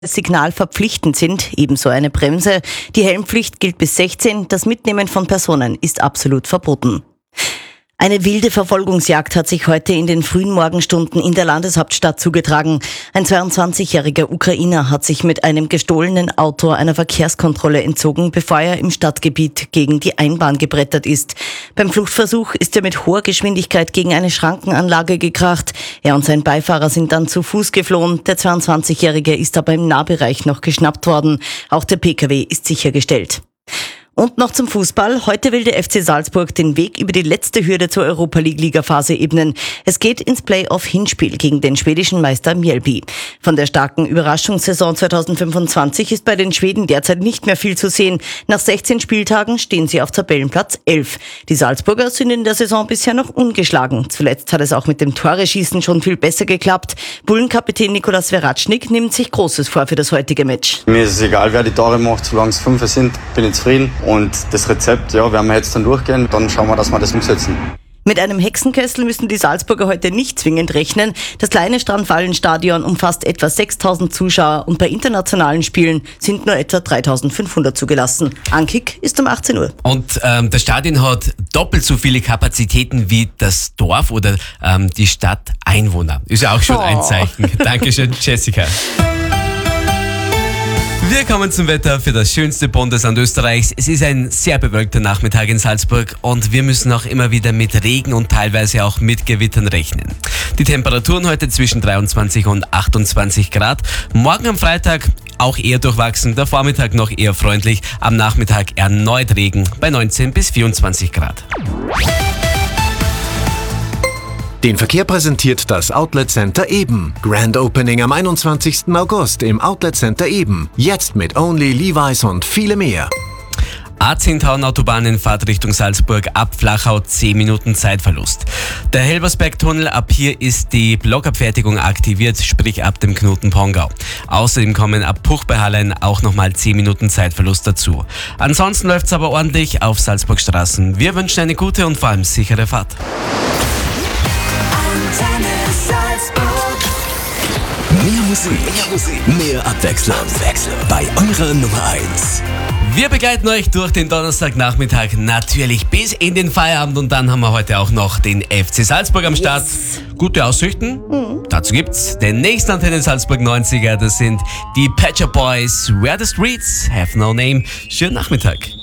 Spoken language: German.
Signal verpflichtend sind, ebenso eine Bremse. Die Helmpflicht gilt bis 16, das Mitnehmen von Personen ist absolut verboten. Eine wilde Verfolgungsjagd hat sich heute in den frühen Morgenstunden in der Landeshauptstadt zugetragen. Ein 22-jähriger Ukrainer hat sich mit einem gestohlenen Auto einer Verkehrskontrolle entzogen, bevor er im Stadtgebiet gegen die Einbahn gebrettert ist. Beim Fluchtversuch ist er mit hoher Geschwindigkeit gegen eine Schrankenanlage gekracht. Er und sein Beifahrer sind dann zu Fuß geflohen. Der 22-jährige ist aber im Nahbereich noch geschnappt worden. Auch der Pkw ist sichergestellt. Und noch zum Fußball. Heute will der FC Salzburg den Weg über die letzte Hürde zur Europa-League-Ligaphase ebnen. Es geht ins Play-off-Hinspiel gegen den schwedischen Meister Mjällby. Von der starken Überraschungssaison 2025 ist bei den Schweden derzeit nicht mehr viel zu sehen. Nach 16 Spieltagen stehen sie auf Tabellenplatz 11. Die Salzburger sind in der Saison bisher noch ungeschlagen. Zuletzt hat es auch mit dem Tore-Schießen schon viel besser geklappt. Bullenkapitän Nikolas Sveratsnik nimmt sich Großes vor für das heutige Match. Mir ist es egal, wer die Tore macht, solange es 5 sind, bin ich zufrieden. Und das Rezept, werden wir jetzt dann durchgehen, dann schauen wir, dass wir das umsetzen. Mit einem Hexenkessel müssen die Salzburger heute nicht zwingend rechnen. Das kleine Strandvallenstadion umfasst etwa 6.000 Zuschauer und bei internationalen Spielen sind nur etwa 3.500 zugelassen. Ankick ist um 18 Uhr. Und das Stadion hat doppelt so viele Kapazitäten wie das Dorf oder die Stadt Einwohner. Ist ja auch schon ein Zeichen. Dankeschön, Jessica. Wir kommen zum Wetter für das schönste Bundesland Österreichs. Es ist ein sehr bewölkter Nachmittag in Salzburg und wir müssen auch immer wieder mit Regen und teilweise auch mit Gewittern rechnen. Die Temperaturen heute zwischen 23 und 28 Grad. Morgen am Freitag auch eher durchwachsen, der Vormittag noch eher freundlich, am Nachmittag erneut Regen bei 19 bis 24 Grad. Den Verkehr präsentiert das Outlet Center Eben. Grand Opening am 21. August im Outlet Center Eben. Jetzt mit Only, Levi's und viele mehr. A10 Autobahn in Fahrtrichtung Salzburg ab Flachau 10 Minuten Zeitverlust. Der Helbersberg-Tunnel, ab hier ist die Blockabfertigung aktiviert, sprich ab dem Knoten Pongau. Außerdem kommen ab Puch bei Hallein auch nochmal 10 Minuten Zeitverlust dazu. Ansonsten läuft's aber ordentlich auf Salzburgstraßen. Wir wünschen eine gute und vor allem sichere Fahrt. Mehr Musik, mehr Abwechslung. Bei eurer Nummer 1. Wir begleiten euch durch den Donnerstagnachmittag natürlich bis in den Feierabend und dann haben wir heute auch noch den FC Salzburg am Start. Yes. Gute Aussichten. Dazu gibt's den nächsten Antenne Salzburg 90er. Das sind die Pet Shop Boys. Where the Streets Have No Name. Schönen Nachmittag.